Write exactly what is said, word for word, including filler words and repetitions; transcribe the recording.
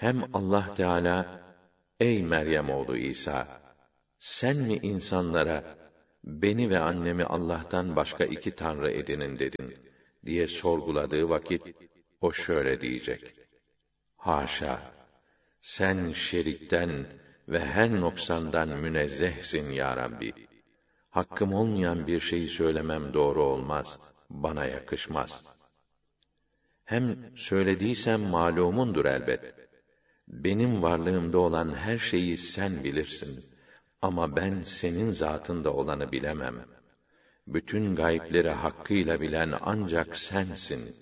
Hem Allah Teala, ey Meryem oğlu İsa, sen mi insanlara beni ve annemi Allah'tan başka iki tanrı edinin dedin diye sorguladığı vakit o şöyle diyecek: haşa, sen şerikten ve her noksandan münezzehsin ya Rabbi. Hakkım olmayan bir şeyi söylemem doğru olmaz, bana yakışmaz. Hem söylediysem malumundur elbet. Benim varlığımda olan her şeyi sen bilirsin. Ama ben senin zatında olanı bilemem. Bütün gaybleri hakkıyla bilen ancak sensin.